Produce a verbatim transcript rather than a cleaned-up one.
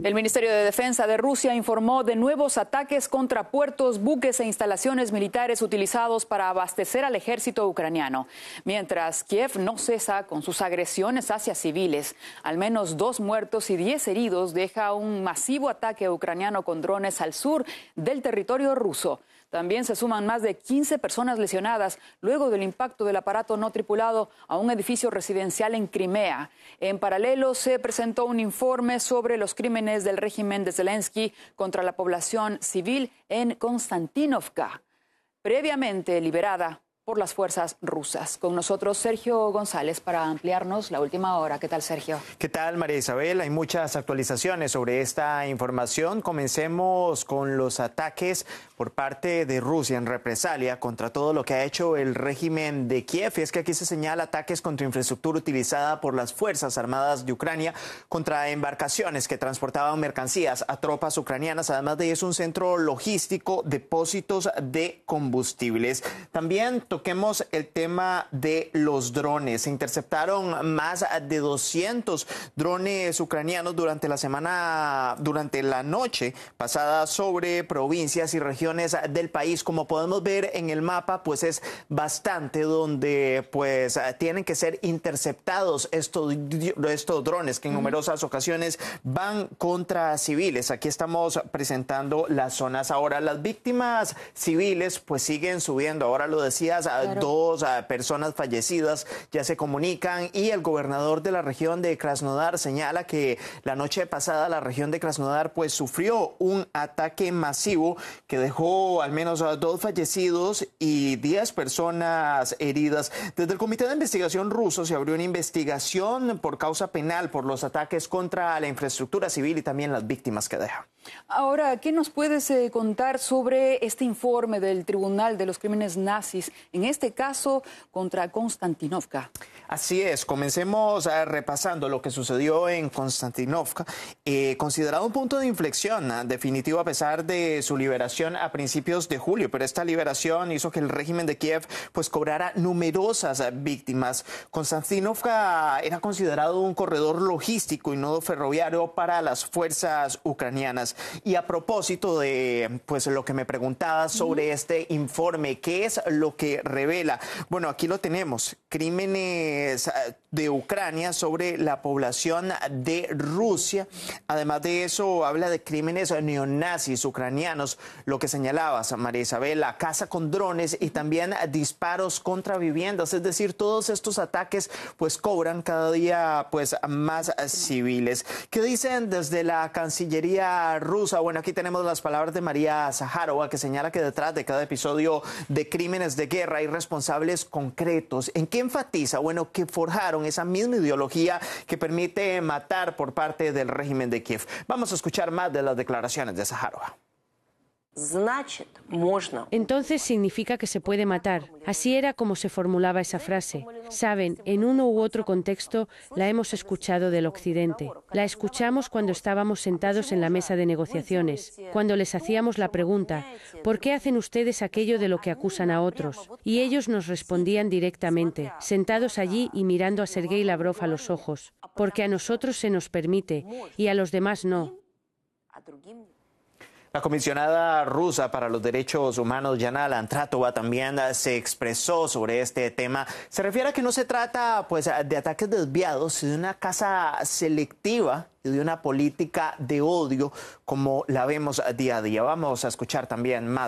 El Ministerio de Defensa de Rusia informó de nuevos ataques contra puertos, buques e instalaciones militares utilizados para abastecer al ejército ucraniano. Mientras Kiev no cesa con sus agresiones hacia civiles, al menos dos muertos y diez heridos deja un masivo ataque ucraniano con drones al sur del territorio ruso. También se suman más de quince personas lesionadas luego del impacto del aparato no tripulado a un edificio residencial en Crimea. En paralelo, se presentó un informe sobre los crímenes del régimen de Zelensky contra la población civil en Konstantinovka, previamente liberada por las fuerzas rusas. Con nosotros Sergio González para ampliarnos la última hora. ¿Qué tal, Sergio? ¿Qué tal, María Isabel? Hay muchas actualizaciones sobre esta información. Comencemos con los ataques por parte de Rusia en represalia contra todo lo que ha hecho el régimen de Kiev. Y es que aquí se señala ataques contra infraestructura utilizada por las Fuerzas Armadas de Ucrania, contra embarcaciones que transportaban mercancías a tropas ucranianas. Además de eso, un centro logístico, depósitos de combustibles. También toquemos el tema de los drones. Se interceptaron más de doscientos drones ucranianos durante la semana, durante la noche pasada sobre provincias y regiones del país. Como podemos ver en el mapa, pues es bastante donde pues tienen que ser interceptados estos, estos drones que en numerosas ocasiones van contra civiles. Aquí estamos presentando las zonas. Ahora, las víctimas civiles pues siguen subiendo. Ahora lo decías, Claro. Dos uh, personas fallecidas ya se comunican y el gobernador de la región de Krasnodar señala que la noche pasada la región de Krasnodar pues sufrió un ataque masivo que dejó al menos uh, dos fallecidos y diez personas heridas. Desde el Comité de Investigación ruso se abrió una investigación por causa penal por los ataques contra la infraestructura civil y también las víctimas que deja. Ahora, ¿qué nos puedes eh, contar sobre este informe del Tribunal de los Crímenes Nazis, en este caso contra Konstantinovka? Así es, comencemos uh, repasando lo que sucedió en Konstantinovka, eh, considerado un punto de inflexión uh, definitivo a pesar de su liberación a principios de julio, pero esta liberación hizo que el régimen de Kiev pues cobrara numerosas uh, víctimas. Konstantinovka era considerado un corredor logístico y nodo ferroviario para las fuerzas ucranianas. Y a propósito de pues lo que me preguntabas sobre este informe, ¿qué es lo que revela? Bueno, aquí lo tenemos, crímenes de Ucrania sobre la población de Rusia. Además de eso, habla de crímenes neonazis ucranianos, lo que señalabas, María Isabel, la caza con drones y también disparos contra viviendas. Es decir, todos estos ataques pues cobran cada día pues más civiles. ¿Qué dicen desde la Cancillería rusa? Bueno, aquí tenemos las palabras de María Zaharova, que señala que detrás de cada episodio de crímenes de guerra hay responsables concretos. ¿En qué enfatiza? Bueno, que forjaron esa misma ideología que permite matar por parte del régimen de Kiev. Vamos a escuchar más de las declaraciones de Zaharova. Entonces significa que se puede matar. Así era como se formulaba esa frase. Saben, en uno u otro contexto la hemos escuchado del occidente. La escuchamos cuando estábamos sentados en la mesa de negociaciones, cuando les hacíamos la pregunta, ¿por qué hacen ustedes aquello de lo que acusan a otros? Y ellos nos respondían directamente, sentados allí y mirando a Sergei Lavrov a los ojos, porque a nosotros se nos permite y a los demás no. La comisionada rusa para los derechos humanos, Yana Lantratova, también se expresó sobre este tema. Se refiere a que no se trata pues, de ataques desviados, sino de una caza selectiva y de una política de odio como la vemos día a día. Vamos a escuchar también más.